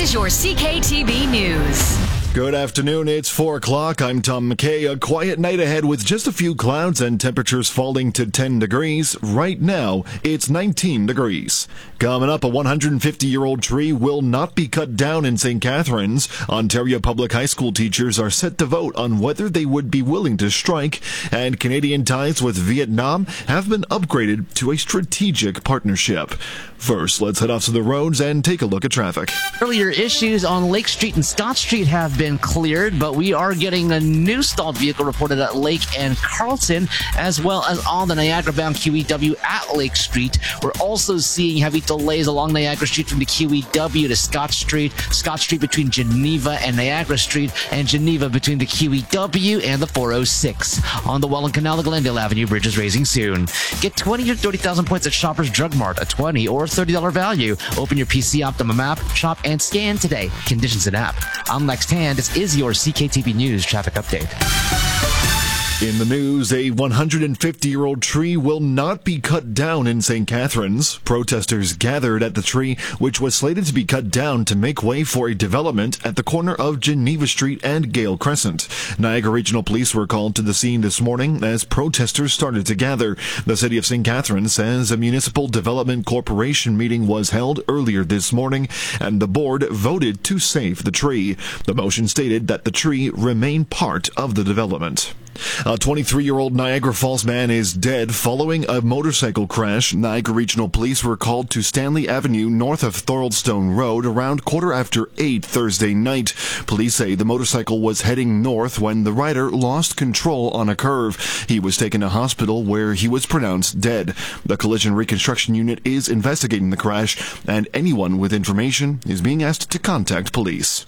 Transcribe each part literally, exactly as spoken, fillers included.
is your C K T V News. Good afternoon, it's four o'clock. I'm Tom McKay. A quiet night ahead with just a few clouds and temperatures falling to ten degrees. Right now, it's nineteen degrees. Coming up, a one hundred fifty-year-old tree will not be cut down in Saint Catharines. Ontario public high school teachers are set to vote on whether they would be willing to strike, and Canadian ties with Vietnam have been upgraded to a strategic partnership. First, let's head off to the roads and take a look at traffic. Earlier issues on Lake Street and Scott Street have been cleared, but we are getting a new stalled vehicle reported at Lake and Carlton, as well as on the Niagara-bound Q E W at Lake Street. We're also seeing heavy delays along Niagara Street from the Q E W to Scott Street, Scott Street between Geneva and Niagara Street, and Geneva between the Q E W and the four oh six. On the Welland Canal, the Glendale Avenue Bridge is raising soon. Get twenty or thirty thousand points at Shoppers Drug Mart, a twenty or thirty dollars value. Open your P C Optimum app, shop and scan today. Conditions in app. I'm Lex Hand. This is your C K T V News traffic update. In the news, a one hundred fifty-year-old tree will not be cut down in Saint Catharines. Protesters gathered at the tree, which was slated to be cut down to make way for a development at the corner of Geneva Street and Gale Crescent. Niagara Regional Police were called to the scene this morning as protesters started to gather. The city of Saint Catharines says a municipal development corporation meeting was held earlier this morning, and the board voted to save the tree. The motion stated that the tree remain part of the development. A twenty-three-year-old Niagara Falls man is dead following a motorcycle crash. Niagara Regional Police were called to Stanley Avenue north of Thoroldstone Road around quarter after eight Thursday night. Police say the motorcycle was heading north when the rider lost control on a curve. He was taken to hospital where he was pronounced dead. The Collision Reconstruction Unit is investigating the crash, and anyone with information is being asked to contact police.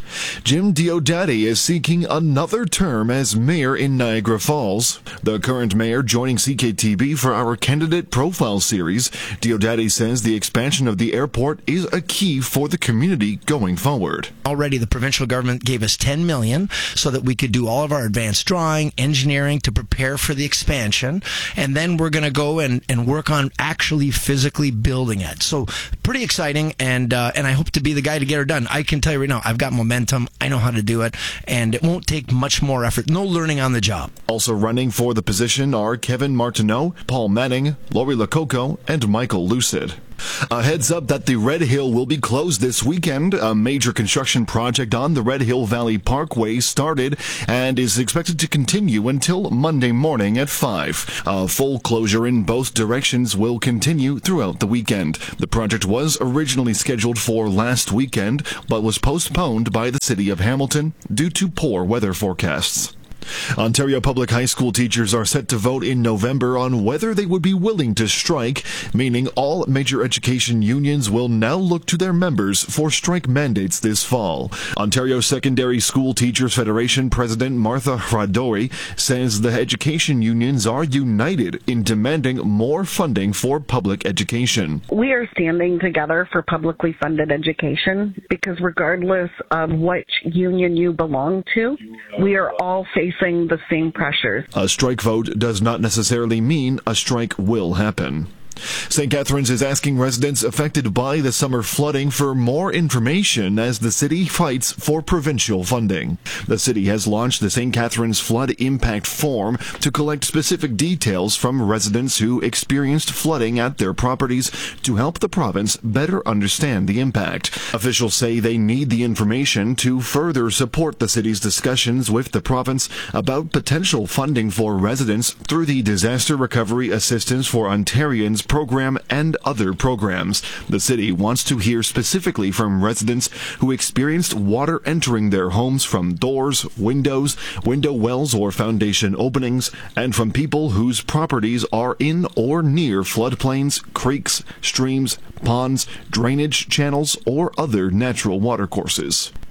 Jim Diodati is seeking another term as mayor in Niagara Falls. The current mayor joining C K T V for our candidate profile series. Diodati says the expansion of the airport is a key for the community going forward. Already the provincial government gave us ten million dollars so that we could do all of our advanced drawing, engineering to prepare for the expansion, and then we're going to go and, and work on actually physically building it. So pretty exciting, and uh, and I hope to be the guy to get her done. I can tell you right now, I've got momentum. I know how to do it, and it won't take much more effort. No learning on the job. Also running for the position are Kevin Martineau, Paul Manning, Lori Lococo, and Michael Lucid. A heads up that the Red Hill will be closed this weekend. A major construction project on the Red Hill Valley Parkway started and is expected to continue until Monday morning at five. A full closure in both directions will continue throughout the weekend. The project was originally scheduled for last weekend, but was postponed by the City of Hamilton due to poor weather forecasts. Ontario public high school teachers are set to vote in November on whether they would be willing to strike, meaning all major education unions will now look to their members for strike mandates this fall. Ontario Secondary School Teachers Federation President Martha Hradori says the education unions are united in demanding more funding for public education. We are standing together for publicly funded education because regardless of which union you belong to, we are all facing the same pressures. A strike vote does not necessarily mean a strike will happen. Saint Catharines is asking residents affected by the summer flooding for more information as the city fights for provincial funding. The city has launched the Saint Catharines Flood Impact Form to collect specific details from residents who experienced flooding at their properties to help the province better understand the impact. Officials say they need the information to further support the city's discussions with the province about potential funding for residents through the Disaster Recovery Assistance for Ontarians program and other programs. The city wants to hear specifically from residents who experienced water entering their homes from doors, windows, window wells or foundation openings, and from people whose properties are in or near floodplains, creeks, streams, ponds, drainage channels, or other natural water courses.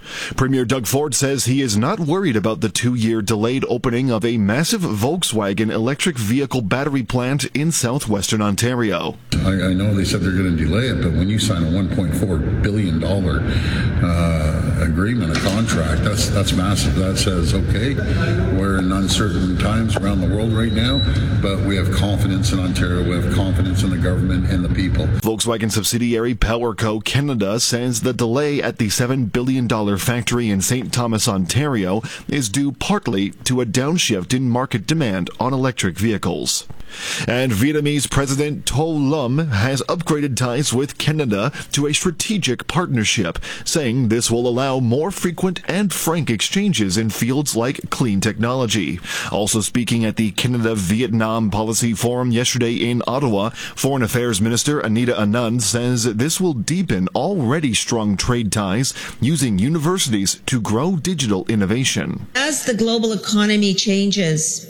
Premier Doug Ford says he is not worried about the two-year delayed opening of a massive Volkswagen electric vehicle battery plant in southwestern Ontario. I, I know they said they're going to delay it, but when you sign a one point four billion dollars uh, agreement, a contract, that's that's massive. That says, okay, we're in uncertain times around the world right now, but we have confidence in Ontario, we have confidence in the government and the people. Volkswagen subsidiary PowerCo Canada says the delay at the seven billion dollars factory in Saint Thomas, Ontario, is due partly to a downshift in market demand on electric vehicles. And Vietnamese President To Lum has upgraded ties with Canada to a strategic partnership, saying this will allow more frequent and frank exchanges in fields like clean technology. Also speaking at the Canada-Vietnam Policy Forum yesterday in Ottawa, Foreign Affairs Minister Anita Anand says this will deepen already strong trade ties using universities to grow digital innovation. As the global economy changes,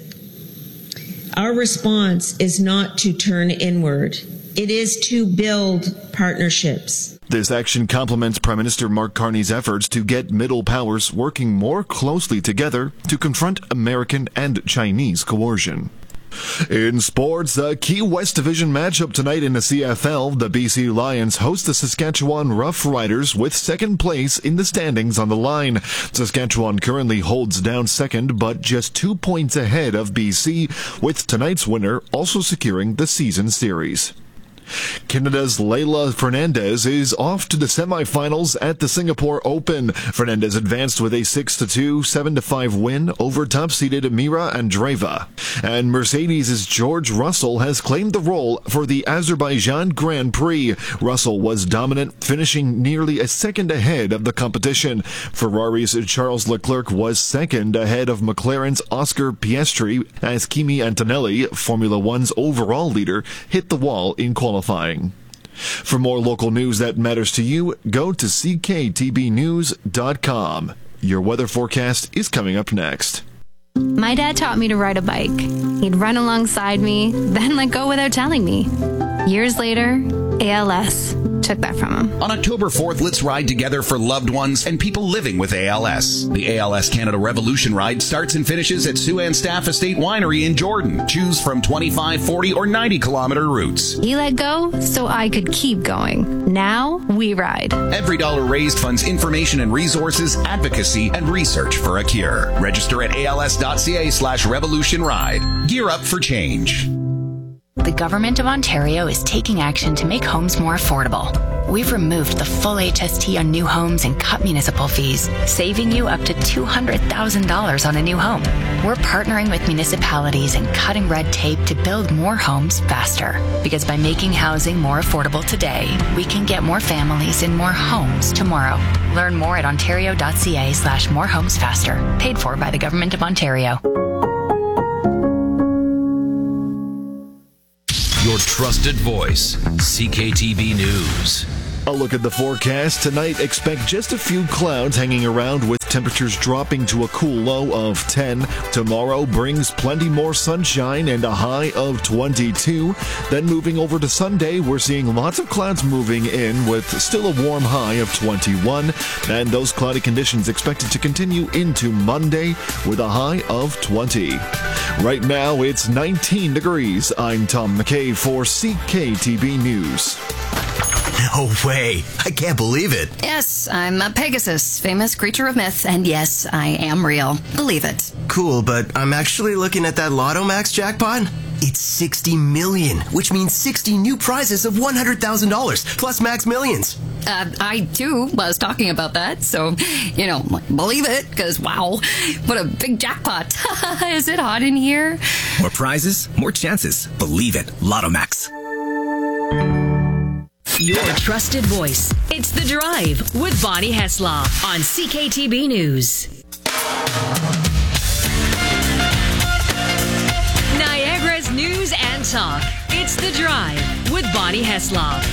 our response is not to turn inward. It is to build partnerships. This action complements Prime Minister Mark Carney's efforts to get middle powers working more closely together to confront American and Chinese coercion. In sports, a Key West Division matchup tonight in the C F L. The B C Lions host the Saskatchewan Roughriders with second place in the standings on the line. Saskatchewan currently holds down second, but just two points ahead of B C, with tonight's winner also securing the season series. Canada's Leylah Fernandez is off to the semifinals at the Singapore Open. Fernandez advanced with a six to two, seven to five win over top-seeded Mira Andreeva. And Mercedes' George Russell has claimed the role for the Azerbaijan Grand Prix. Russell was dominant, finishing nearly a second ahead of the competition. Ferrari's Charles Leclerc was second ahead of McLaren's Oscar Piastri as Kimi Antonelli, Formula One's overall leader, hit the wall in qualifying. For more local news that matters to you, go to c k t b news dot com. Your weather forecast is coming up next. My dad taught me to ride a bike. He'd run alongside me, then let go without telling me. Years later, A L S took that from him. On October fourth, let's ride together for loved ones and people living with A L S. The A L S Canada Revolution Ride starts and finishes at Siouxland Staff Estate Winery in Jordan. Choose from twenty-five, forty, or ninety kilometer routes. He let go so I could keep going. Now we ride. Every dollar raised funds information and resources, advocacy, and research for a cure. Register at als.ca slash revolution ride. Gear up for change. The Government of Ontario is taking action to make homes more affordable. We've removed the full H S T on new homes and cut municipal fees, saving you up to two hundred thousand dollars on a new home. We're partnering with municipalities and cutting red tape to build more homes faster. Because by making housing more affordable today, we can get more families in more homes tomorrow. Learn more at ontario.ca slash more homes faster. Paid for by the Government of Ontario. Your trusted voice, C K T V News. A look at the forecast. Tonight, expect just a few clouds hanging around with temperatures dropping to a cool low of ten. Tomorrow brings plenty more sunshine and a high of twenty-two. Then moving over to Sunday, we're seeing lots of clouds moving in with still a warm high of twenty-one. And those cloudy conditions expected to continue into Monday with a high of twenty. Right now, it's nineteen degrees. I'm Tom McKay for C K T V News. No way. I can't believe it. Yes, I'm a Pegasus, famous creature of myth, and yes, I am real. Believe it. Cool, but I'm actually looking at that Lotto Max jackpot. It's sixty million, which means sixty new prizes of one hundred thousand dollars, plus Max Millions. Uh, I, too, was talking about that, so, you know, believe it, because, wow, what a big jackpot. Is it hot in here? More prizes, more chances. Believe it. Lotto Max. Your trusted voice. It's The Drive with Bonnie Heslop on C K T B News. Niagara's news and talk. It's The Drive with Bonnie Heslop.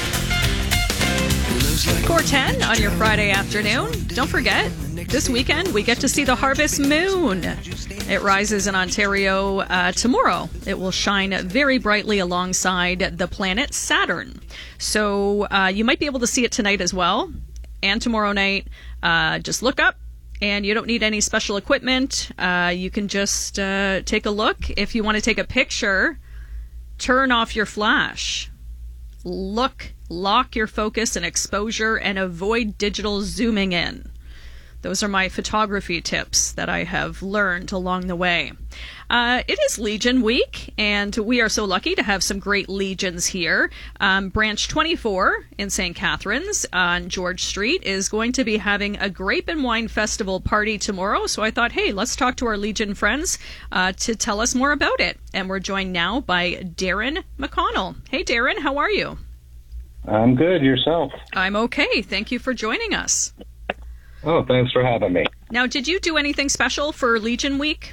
Core ten on your Friday afternoon. Don't forget, this weekend we get to see the harvest moon. It rises in Ontario uh, tomorrow. It will shine very brightly alongside the planet Saturn. So uh, you might be able to see it tonight as well. and tomorrow night. Uh, just look up, and you don't need any special equipment. Uh, you can just uh, take a look. If you want to take a picture, turn off your flash. Look, lock your focus and exposure, and avoid digital zooming in. Those are my photography tips that I have learned along the way. Uh, it is Legion Week, and we are so lucky to have some great Legions here. Um, Branch twenty-four in Saint Catharines on George Street is going to be having a Grape and Wine Festival party tomorrow, so I thought, hey, let's talk to our Legion friends uh, to tell us more about it. And we're joined now by Darren McConnell. Hey, Darren, how are you? I'm good. Yourself? I'm okay. Thank you for joining us. Oh, thanks for having me. Now, did you do anything special for Legion Week?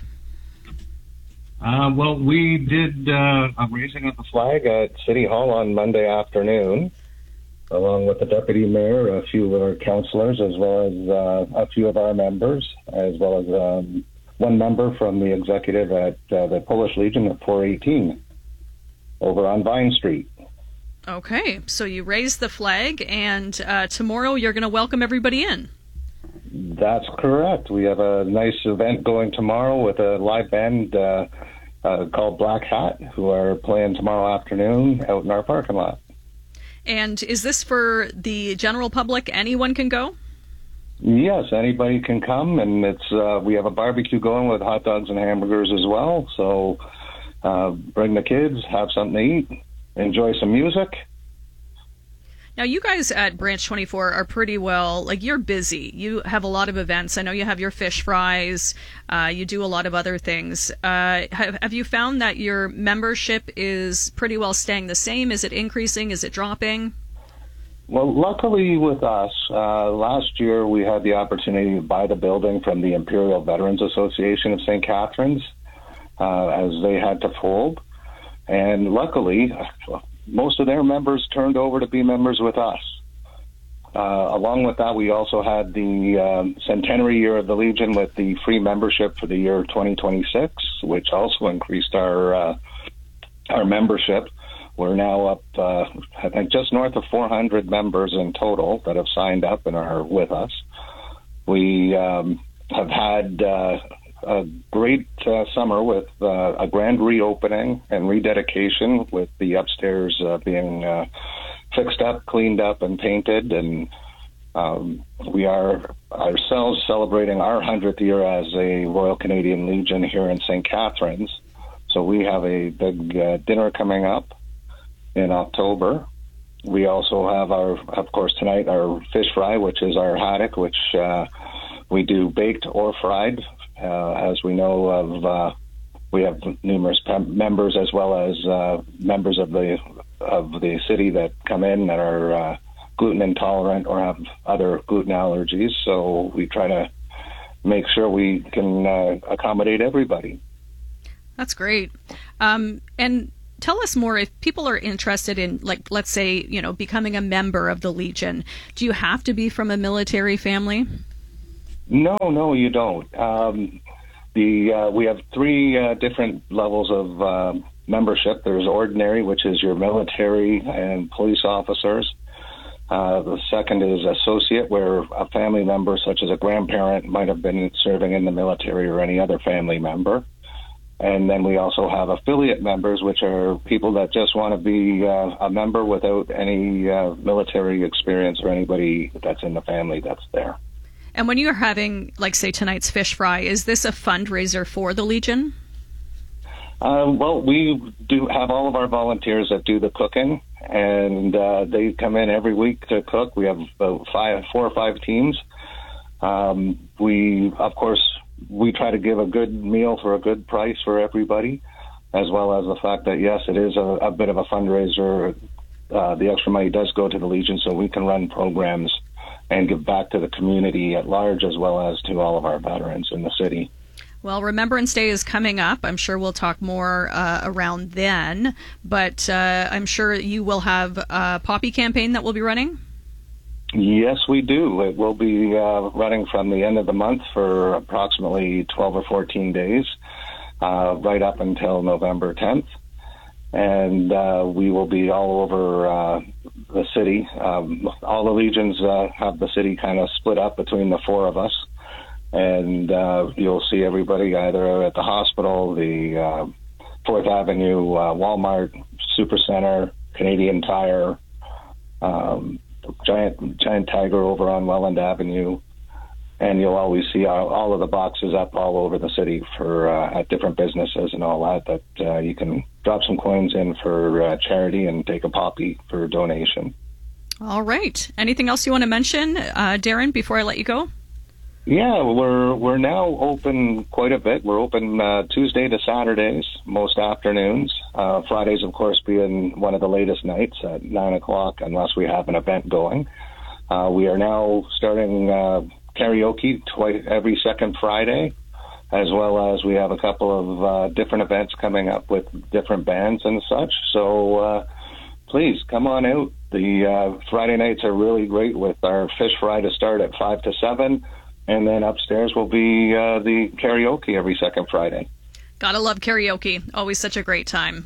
Uh, well, we did uh, a raising of the flag at City Hall on Monday afternoon, along with the deputy mayor, a few of our councillors, as well as uh, a few of our members, as well as um, one member from the executive at uh, the Polish Legion at four eighteen over on Vine Street. Okay, so you raised the flag, and uh, tomorrow you're going to welcome everybody in. That's correct. We have a nice event going tomorrow with a live band uh, uh, called Black Hat, who are playing tomorrow afternoon out in our parking lot. And is this for the general public? Anyone can go? Yes, anybody can come, and it's uh, we have a barbecue going with hot dogs and hamburgers as well. So uh, bring the kids, have something to eat, enjoy some music. Now, you guys at Branch twenty-four are pretty well, like, you're busy. You have a lot of events. I know you have your fish fries. Uh, you do a lot of other things. Uh, have, have you found that your membership is pretty well staying the same? Is it increasing? Is it dropping? Well, luckily with us, uh, last year we had the opportunity to buy the building from the Imperial Veterans Association of Saint Catharines, uh, as they had to fold. And luckily, most of their members turned over to be members with us. Uh, along with that, we also had the um, centenary year of the Legion with the free membership for the year twenty twenty-six, which also increased our uh, our membership. We're now up, uh, I think, just north of four hundred members in total that have signed up and are with us. We um, have had uh, a great uh, summer with uh, a grand reopening and rededication, with the upstairs uh, being uh, fixed up, cleaned up, and painted. And um, we are ourselves celebrating our hundredth year as a Royal Canadian Legion here in Saint Catharines. So we have a big uh, dinner coming up in October. We also have our, of course, tonight, our fish fry, which is our haddock, which uh, we do baked or fried. Uh, as we know of, uh, we have numerous pem- members as well as uh, members of the of the city that come in that are uh, gluten intolerant or have other gluten allergies. So we try to make sure we can uh, accommodate everybody. That's great. Um, and tell us more, if people are interested in, like, let's say, you know, becoming a member of the Legion. Do you have to be from a military family? No, no, you don't. Um, the uh, we have three uh, different levels of uh, membership. There's ordinary, which is your military and police officers. Uh, the second is associate, where a family member, such as a grandparent, might have been serving in the military, or any other family member. And then we also have affiliate members, which are people that just want to be uh, a member without any uh, military experience or anybody that's in the family that's there. And when you're having, like, say, tonight's fish fry, is this a fundraiser for the Legion? Uh, well, we do have all of our volunteers that do the cooking, and uh, they come in every week to cook. We have about five, four or five teams. Um, we, of course, we try to give a good meal for a good price for everybody, as well as the fact that, yes, it is a, a bit of a fundraiser. Uh, the extra money does go to the Legion so we can run programs and give back to the community at large, as well as to all of our veterans in the city. Well, Remembrance Day is coming up. I'm sure we'll talk more uh, around then, but uh, I'm sure you will have a Poppy campaign that will be running? Yes, we do. It will be uh, running from the end of the month for approximately twelve or fourteen days, uh, right up until November tenth. And uh, we will be all over uh, the city. Um, all the Legions uh, have the city kind of split up between the four of us. And uh, you'll see everybody either at the hospital, the uh, Fourth Avenue, uh, Walmart, Supercenter, Canadian Tire, um, Giant Giant Tiger over on Welland Avenue, and you'll always see all, all of the boxes up all over the city for uh, at different businesses and all that. That uh, you can drop some coins in for uh, charity and take a poppy for donation. All right. Anything else you want to mention, uh, Darren, before I let you go? Yeah, we're we're now open quite a bit. We're open uh, Tuesday to Saturdays, most afternoons. Uh, Fridays, of course, being one of the latest nights at nine o'clock, unless we have an event going. Uh, we are now starting uh, karaoke twice every second Friday, as well as we have a couple of uh, different events coming up with different bands and such. So uh, please come on out. The uh, Friday nights are really great with our fish fry to start at five to seven. And then upstairs will be uh, the karaoke every second Friday. Gotta love karaoke. Always such a great time.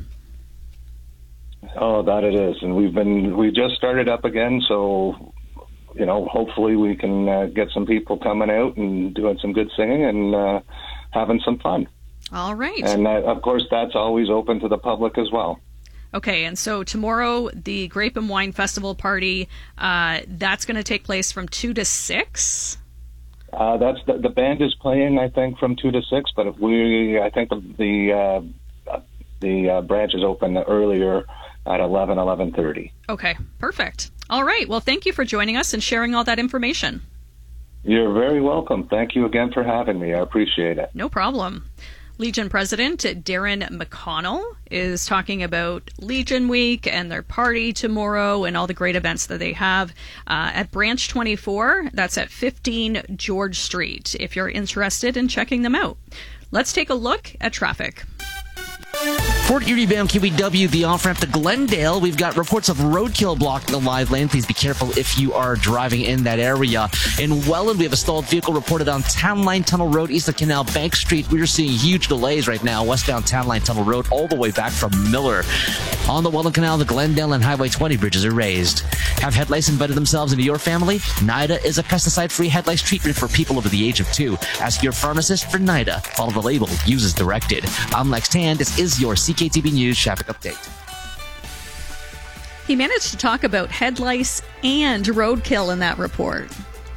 Oh, that it is. And we've been, we just started up again. So, you know, hopefully we can uh, get some people coming out and doing some good singing and uh, having some fun. All right. And uh, of course, that's always open to the public as well. Okay, and so tomorrow, the Grape and Wine Festival party, uh, that's going to take place from two to six. Uh, that's the, the band is playing, I think, from two to six. But if we, I think the the, uh, the uh, branch is open earlier at eleven, eleven thirty. Okay, perfect. All right. Well, thank you for joining us and sharing all that information. You're very welcome. Thank you again for having me. I appreciate it. No problem. Legion President Darren McConnell is talking about Legion Week and their party tomorrow and all the great events that they have uh, at Branch twenty-four. That's at fifteen George Street, if you're interested in checking them out. Let's take a look at traffic. Port Erie bound Q E W, the off-ramp to Glendale. We've got reports of roadkill blocking the live lane. Please be careful if you are driving in that area. In Welland, we have a stalled vehicle reported on Town Line Tunnel Road, east of Canal Bank Street. We are seeing huge delays right now, westbound Town Line Tunnel Road, all the way back from Miller. On the Welland Canal, the Glendale and Highway twenty bridges are raised. Have head lice embedded themselves into your family? NIDA is a pesticide-free head lice treatment for people over the age of two. Ask your pharmacist for NIDA. Follow the label. Use as directed. I'm Lex Tan. This is your C K T B News traffic update. He managed to talk about head lice and roadkill in that report.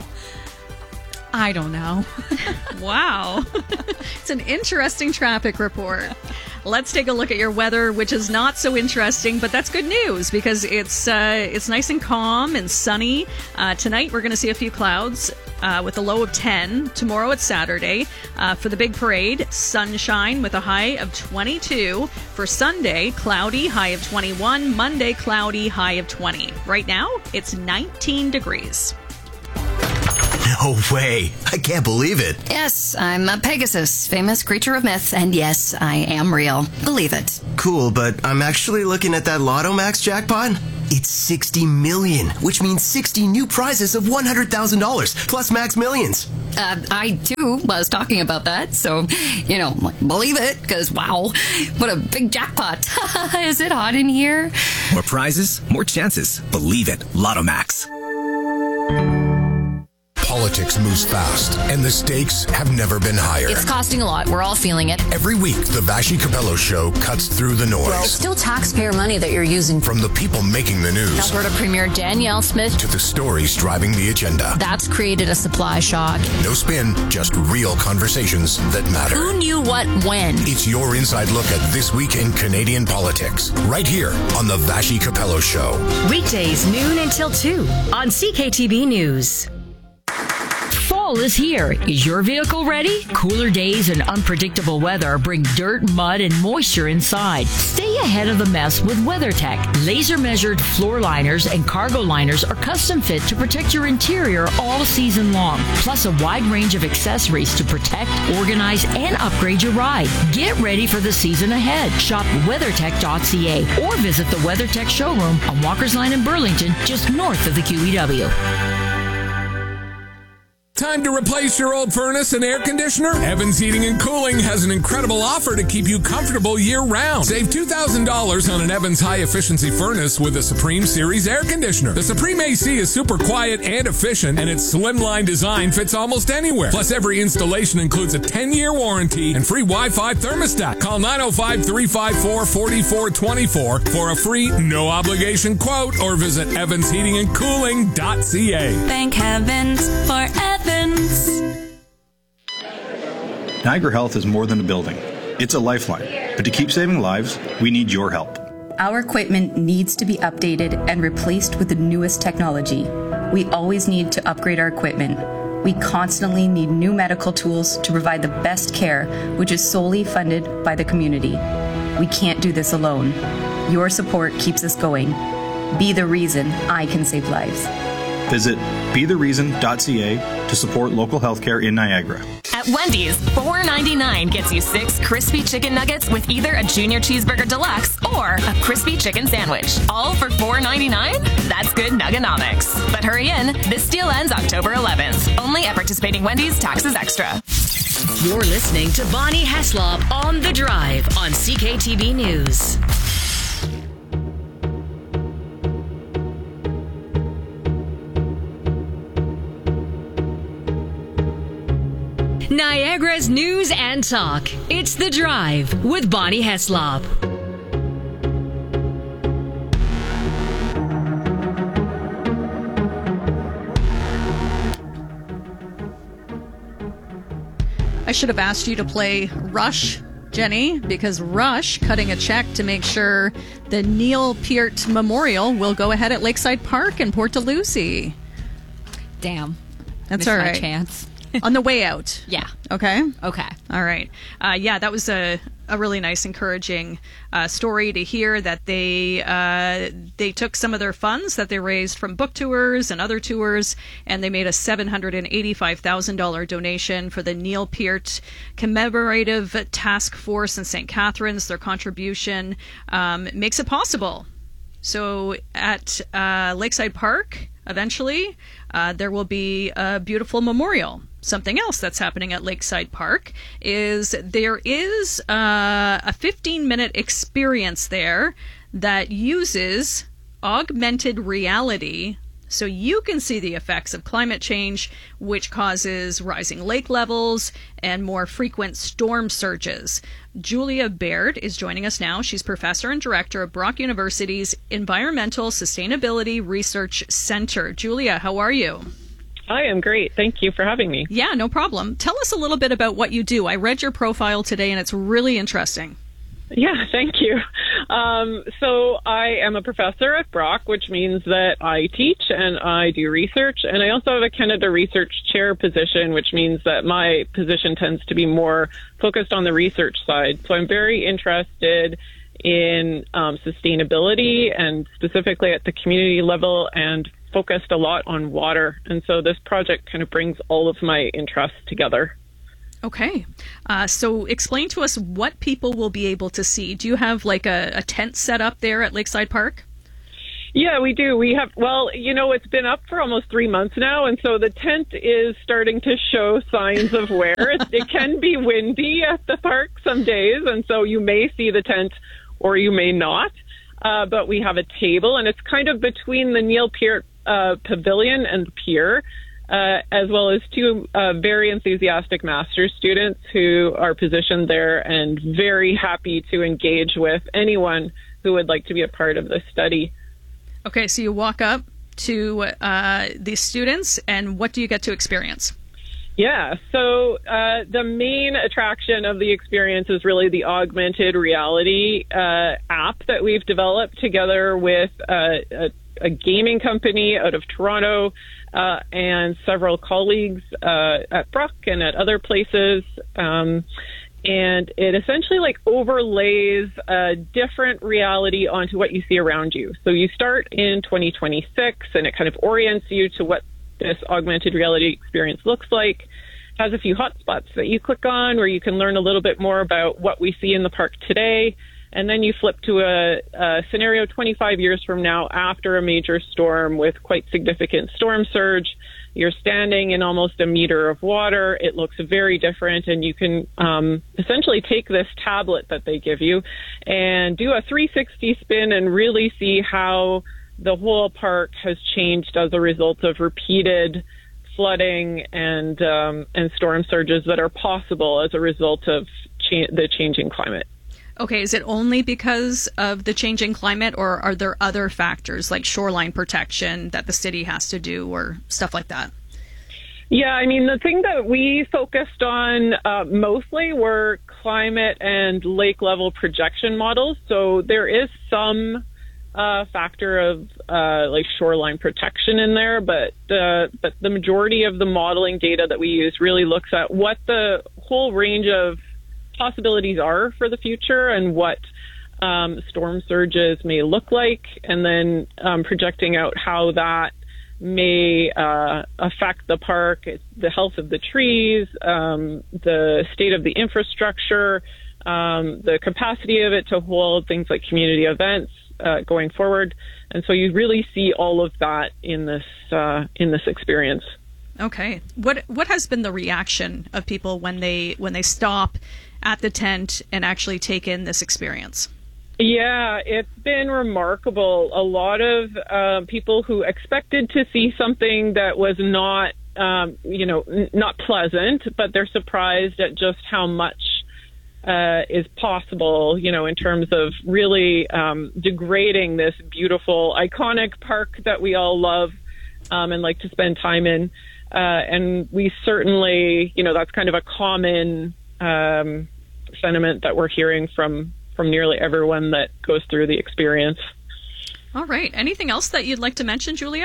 I don't know. Wow. It's an interesting traffic report. Let's take a look at your weather, which is not so interesting, but that's good news because it's uh, it's nice and calm and sunny. Uh, tonight, we're going to see a few clouds uh, with a low of ten. Tomorrow, it's Saturday. Uh, for the big parade, sunshine with a high of twenty-two. For Sunday, cloudy, high of twenty-one. Monday, cloudy, high of twenty. Right now, it's nineteen degrees. No way. I can't believe it. Yes, I'm a Pegasus, famous creature of myth, and yes, I am real. Believe it. Cool, but I'm actually looking at that Lotto Max jackpot. It's sixty million, which means sixty new prizes of one hundred thousand dollars, plus Max Millions. Uh, I, too, was talking about that, so, you know, believe it, because, wow, what a big jackpot. Is it hot in here? More prizes, more chances. Believe it. Lotto Max. Politics moves fast, and the stakes have never been higher. It's costing a lot. We're all feeling it. Every week, the Vashi Capello Show cuts through the noise. Well, it's still taxpayer money that you're using. From the people making the news. Alberta Premier Danielle Smith. To the stories driving the agenda. That's created a supply shock. No spin, just real conversations that matter. Who knew what when? It's your inside look at this week in Canadian politics. Right here on the Vashi Capello Show. Weekdays, noon until two on C K T B News. Fall is here. Is your vehicle ready? Cooler days and unpredictable weather bring dirt, mud, and moisture inside. Stay ahead of the mess with WeatherTech. Laser-measured floor liners and cargo liners are custom fit to protect your interior all season long. Plus a wide range of accessories to protect, organize, and upgrade your ride. Get ready for the season ahead. Shop weathertech dot c a or visit the WeatherTech showroom on Walker's Line in Burlington, just north of the Q E W. Time to replace your old furnace and air conditioner? Evans Heating and Cooling has an incredible offer to keep you comfortable year-round. Save two thousand dollars on an Evans high-efficiency furnace with a Supreme Series air conditioner. The Supreme A C is super quiet and efficient, and its slimline design fits almost anywhere. Plus, every installation includes a ten-year warranty and free Wi-Fi thermostat. Call nine oh five, three five four, four four two four for a free, no-obligation quote, or visit evans heating and cooling dot c a. Thank heavens for Evans. Niagara Health is more than a building. It's a lifeline. But to keep saving lives, we need your help. Our equipment needs to be updated and replaced with the newest technology. We always need to upgrade our equipment. We constantly need new medical tools to provide the best care, which is solely funded by the community. We can't do this alone. Your support keeps us going. Be the reason I can save lives. Visit be the reason dot c a to support local healthcare in Niagara. At Wendy's, four ninety-nine gets you six crispy chicken nuggets with either a junior cheeseburger deluxe or a crispy chicken sandwich. All for four ninety-nine? That's good nuggenomics. But hurry in, this deal ends October eleventh. Only at participating Wendy's, taxes extra. You're listening to Bonnie Heslop on The Drive on C K T B News. Niagara's news and talk. It's The Drive with Bonnie Heslop. I should have asked you to play Rush, Jenny, because Rush cutting a check to make sure the Neil Peart Memorial will go ahead at Lakeside Park in Port Lucie. Damn. That's Missed all my right. chance. On the way out. Yeah. Okay. Okay. All right. Uh, yeah, that was a, a really nice, encouraging uh, story to hear that they uh, they took some of their funds that they raised from book tours and other tours, and they made a seven hundred eighty-five thousand dollars donation for the Neil Peart Commemorative Task Force in Saint Catharines. Their contribution um, makes it possible. So at uh, Lakeside Park, eventually, uh, there will be a beautiful memorial. Something else that's happening at Lakeside Park is there is uh, a fifteen-minute experience there that uses augmented reality so you can see the effects of climate change, which causes rising lake levels and more frequent storm surges. Julia Baird is joining us now. She's professor and director of Brock University's Environmental Sustainability Research Center. Julia, how are you? I am great. Thank you for having me. Yeah, no problem. Tell us a little bit about what you do. I read your profile today, and it's really interesting. Yeah, thank you. Um, so I am a professor at Brock, which means that I teach and I do research. And I also have a Canada Research Chair position, which means that my position tends to be more focused on the research side. So I'm very interested in um, sustainability and specifically at the community level and focused a lot on water. And so this project kind of brings all of my interests together. Okay. Uh, so explain to us what people will be able to see. Do you have like a, a tent set up there at Lakeside Park? Yeah, we do. We have, well, you know, it's been up for almost three months now. And so the tent is starting to show signs of wear. it, it can be windy at the park some days. And so you may see the tent or you may not. Uh, but we have a table and it's kind of between the Neil Peart uh, Pavilion and Pier. Uh, as well as two uh, very enthusiastic master's students who are positioned there and very happy to engage with anyone who would like to be a part of this study. Okay, so you walk up to uh, these students, and what do you get to experience? Yeah, so uh, the main attraction of the experience is really the augmented reality uh, app that we've developed together with uh, a, a gaming company out of Toronto, Uh, and several colleagues uh, at Brock and at other places. Um, and it essentially like overlays a different reality onto what you see around you. So you start in twenty twenty-six and it kind of orients you to what this augmented reality experience looks like. It has a few hotspots that you click on where you can learn a little bit more about what we see in the park today. And then you flip to a, a scenario twenty-five years from now after a major storm with quite significant storm surge. You're standing in almost a meter of water. It looks very different, and you can um, essentially take this tablet that they give you and do a three sixty spin and really see how the whole park has changed as a result of repeated flooding and um, and storm surges that are possible as a result of cha- the changing climate. Okay, is it only because of the changing climate, or are there other factors like shoreline protection that the city has to do or stuff like that? Yeah, I mean, the thing that we focused on uh, mostly were climate and lake level projection models. So there is some uh, factor of uh, like shoreline protection in there, but uh, but the majority of the modeling data that we use really looks at what the whole range of possibilities are for the future and what um, storm surges may look like, and then um, projecting out how that may uh, affect the park, the health of the trees, um, the state of the infrastructure, um, the capacity of it to hold things like community events uh, going forward. And so you really see all of that in this uh, in this experience. Okay, what what has been the reaction of people when they when they stop at the tent and actually take in this experience? Yeah, it's been remarkable. A lot of uh, people who expected to see something that was not, um, you know, n- not pleasant, but they're surprised at just how much uh, is possible, you know, in terms of really um, degrading this beautiful, iconic park that we all love um, and like to spend time in. Uh, and we certainly, you know, that's kind of a common um, sentiment that we're hearing from from nearly everyone that goes through the experience. All right. Anything else that you'd like to mention, Julia?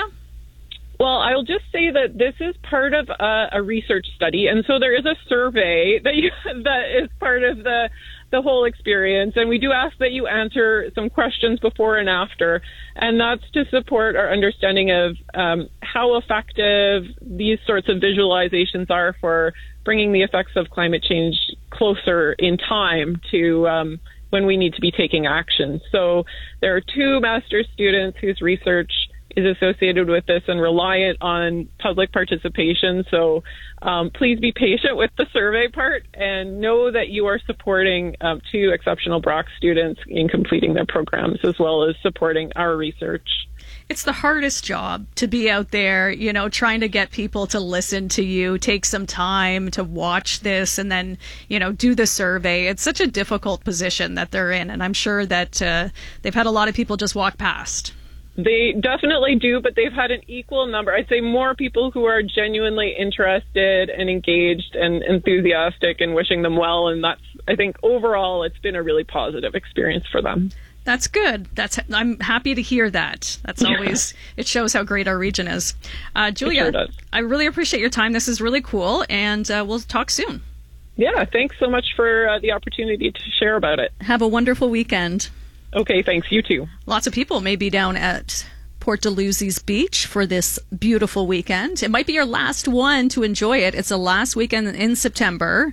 Well, I'll just say that this is part of a, a research study, and so there is a survey that you, that is part of the the whole experience, and we do ask that you answer some questions before and after, and that's to support our understanding of um, how effective these sorts of visualizations are for bringing the effects of climate change closer in time to um, when we need to be taking action. So there are two master's students whose research is associated with this and reliant on public participation. So um, please be patient with the survey part and know that you are supporting um, two exceptional Brock students in completing their programs, as well as supporting our research. It's the hardest job to be out there, you know, trying to get people to listen to you, take some time to watch this, and then, you know, do the survey. It's such a difficult position that they're in, and I'm sure that uh, they've had a lot of people just walk past. They definitely do, but they've had an equal number. I'd say more people who are genuinely interested and engaged and enthusiastic and wishing them well. And that's, I think, overall, it's been a really positive experience for them. That's good. That's I'm happy to hear that. That's always, it shows how great our region is. Uh, Julia, It sure does. I really appreciate your time. This is really cool, and uh, we'll talk soon. Yeah, thanks so much for uh, the opportunity to share about it. Have a wonderful weekend. Okay, thanks. You too. Lots of people may be down at Port Dalhousie Beach for this beautiful weekend. It might be your last one to enjoy it. It's the last weekend in September.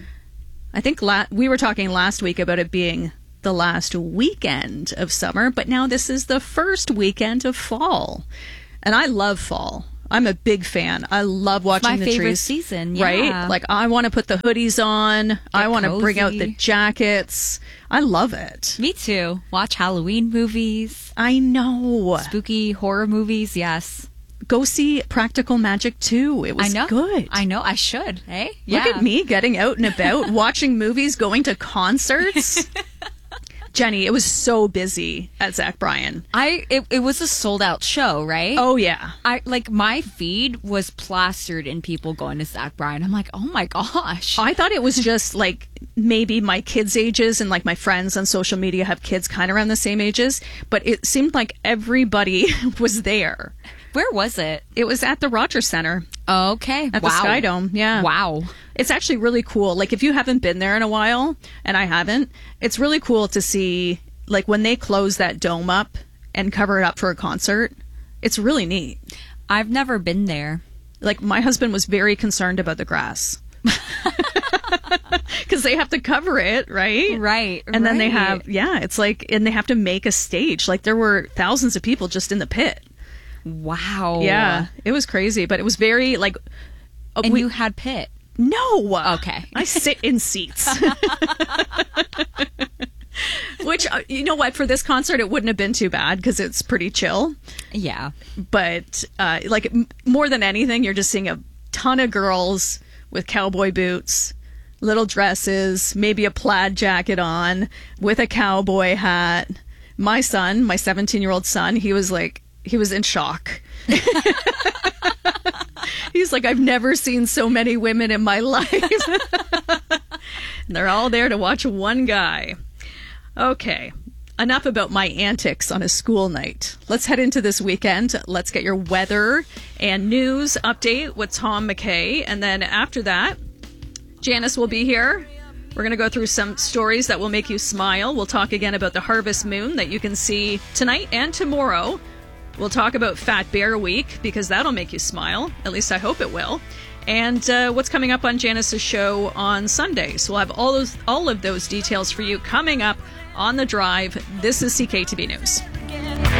I think la- we were talking last week about it being the last weekend of summer, but now this is the first weekend of fall. And I love fall. I'm a big fan. I love watching my the favorite trees. season, yeah. Right? Like, I want to put the hoodies on. Get I want to bring out cozy. the jackets. I love it. Me too. Watch Halloween movies. I know. Spooky horror movies, yes. Go see Practical Magic two. It was I know. good. I know. I should. Hey? Look Yeah. at me getting out and about, watching movies, going to concerts. Jenny, it was so busy at Zach Bryan. I it, it was a sold out show, right? Oh yeah. I like my feed was plastered in people going to Zach Bryan. I'm like, oh my gosh. I thought it was just like maybe my kids' ages, and like my friends on social media have kids kind of around the same ages, but it seemed like everybody was there. Where was it? It was at the Rogers Center. Okay. At wow. the Sky Dome, yeah. Wow. It's actually really cool. Like, if you haven't been there in a while, and I haven't, it's really cool to see, like, when they close that dome up and cover it up for a concert. It's really neat. I've never been there. Like, my husband was very concerned about the grass. Because they have to cover it, right? Right. And then they right. have, yeah, it's like, and they have to make a stage. Like there were thousands of people just in the pit. Wow. Yeah, it was crazy, but it was very like. Uh, And we, you had pit. No. Okay. I sit in seats. Which, uh, you know what, for this concert, it wouldn't have been too bad because it's pretty chill. Yeah. But, uh, like, m- more than anything, you're just seeing a ton of girls with cowboy boots, little dresses, maybe a plaid jacket on, with a cowboy hat. My son, my seventeen-year-old son, he was like, he was in shock. He's like, I've never seen so many women in my life. And they're all there to watch one guy. Okay, enough about my antics on a school night. Let's head into this weekend. Let's get your weather and news update with Tom McKay. And then after that, Janice will be here. We're going to go through some stories that will make you smile. We'll talk again about the harvest moon that you can see tonight and tomorrow. We'll talk about Fat Bear Week because that'll make you smile. At least I hope it will. And uh, what's coming up on Janice's show on Sunday. So we'll have all those, all of those details for you coming up on The Drive. This is C K T B News.